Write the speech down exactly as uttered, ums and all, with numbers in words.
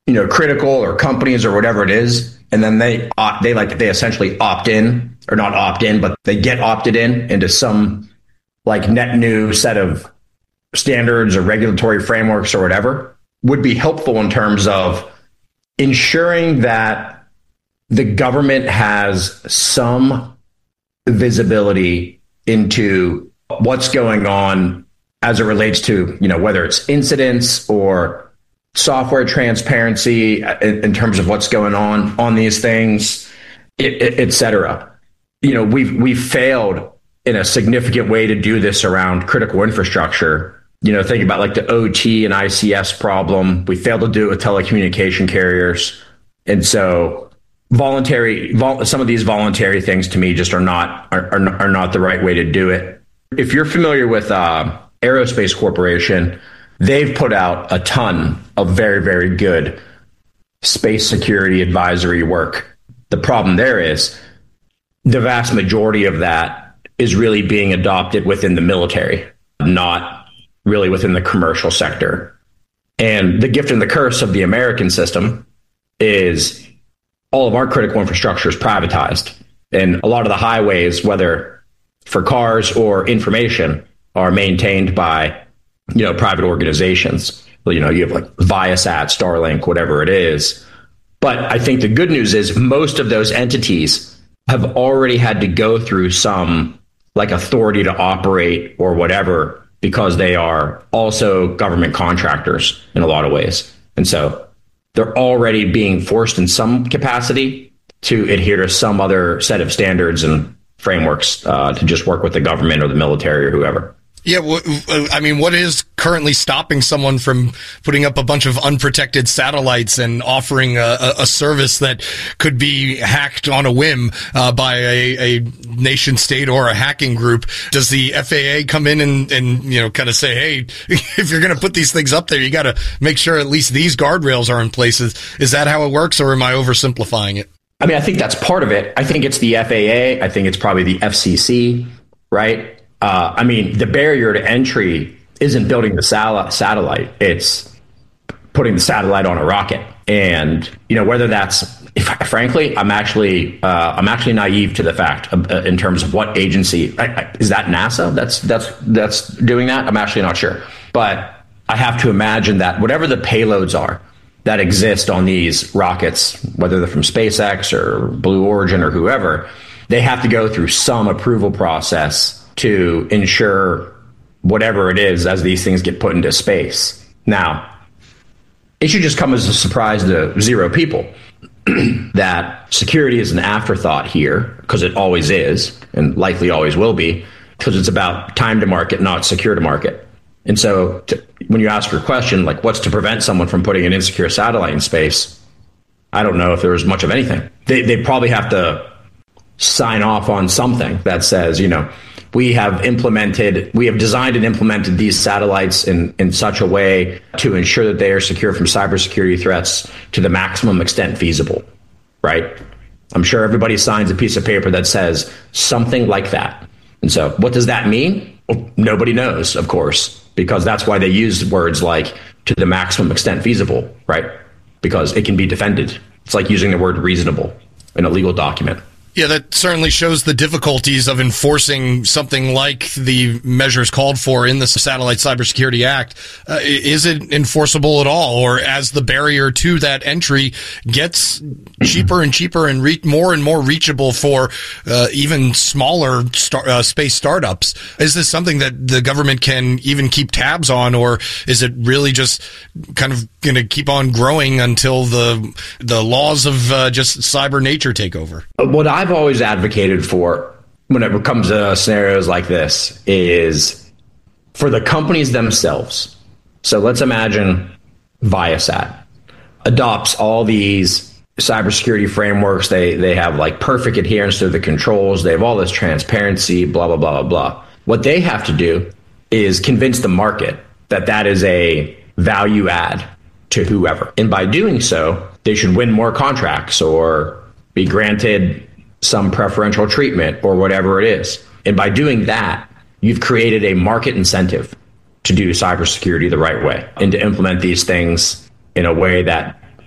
you know, critical or companies or whatever it is, and then they uh, they like they essentially opt in or not opt in, but they get opted in into some like net new set of standards or regulatory frameworks or whatever, would be helpful in terms of ensuring that the government has some visibility into what's going on as it relates to, you know, whether it's incidents or software transparency in, in terms of what's going on on these things, et cetera. You know, we've we've failed in a significant way to do this around critical infrastructure. You know, think about like the O T and I C S problem. We failed to do it with telecommunication carriers. And so voluntary, vol- some of these voluntary things to me just are not are, are, are not the right way to do it. If you're familiar with uh, Aerospace Corporation, they've put out a ton of very, very good space security advisory work. The problem there is the vast majority of that is really being adopted within the military, not really within the commercial sector. And the gift and the curse of the American system is all of our critical infrastructure is privatized. And a lot of the highways, whether for cars or information, are maintained by, you know, private organizations. You know, you have like Viasat, Starlink, whatever it is. But I think the good news is most of those entities have already had to go through some like authority to operate or whatever, because they are also government contractors in a lot of ways. And so they're already being forced in some capacity to adhere to some other set of standards and frameworks uh, to just work with the government or the military or whoever. Yeah, well, I mean, what is currently stopping someone from putting up a bunch of unprotected satellites and offering a, a service that could be hacked on a whim uh, by a, a nation state or a hacking group? Does the F A A come in and, and you know, kind of say, hey, if you're going to put these things up there, you got to make sure at least these guardrails are in place? Is, is that how it works, or am I oversimplifying it? I mean, I think that's part of it. I think it's the F A A. I think it's probably the F C C, right? Uh, I mean, the barrier to entry isn't building the sal- satellite. It's putting the satellite on a rocket. And, you know, whether that's, if, frankly, I'm actually uh, I'm actually naive to the fact of, uh, in terms of what agency. I, I, is that NASA that's that's that's doing that? I'm actually not sure. But I have to imagine that whatever the payloads are that exist on these rockets, whether they're from SpaceX or Blue Origin or whoever, they have to go through some approval process to ensure whatever it is as these things get put into space. Now, it should just come as a surprise to zero people that security is an afterthought here, because it always is and likely always will be, because it's about time to market, not secure to market. And so to, when you ask your question, like what's to prevent someone from putting an insecure satellite in space, I don't know if there was much of anything. They, they probably have to sign off on something that says, you know, we have implemented, we have designed and implemented these satellites in, in such a way to ensure that they are secure from cybersecurity threats to the maximum extent feasible, right? I'm sure everybody signs a piece of paper that says something like that. And so what does that mean? Well, nobody knows, of course, because that's why they use words like to the maximum extent feasible, right? Because it can be defended. It's like using the word reasonable in a legal document. Yeah, that certainly shows the difficulties of enforcing something like the measures called for in the Satellite Cybersecurity Act. Uh, is it enforceable at all? Or as the barrier to that entry gets cheaper and cheaper and re- more and more reachable for uh, even smaller star- uh, space startups, is this something that the government can even keep tabs on? Or is it really just kind of going to keep on growing until the the laws of uh, just cyber nature take over? What I've always advocated for when it comes to scenarios like this is for the companies themselves. So let's imagine Viasat adopts all these cybersecurity frameworks. They they have like perfect adherence to the controls. They have all this transparency, blah, blah, blah, blah, blah. What they have to do is convince the market that that is a value add to whoever. And by doing so, they should win more contracts or be granted some preferential treatment or whatever it is. And by doing that, you've created a market incentive to do cybersecurity the right way and to implement these things in a way that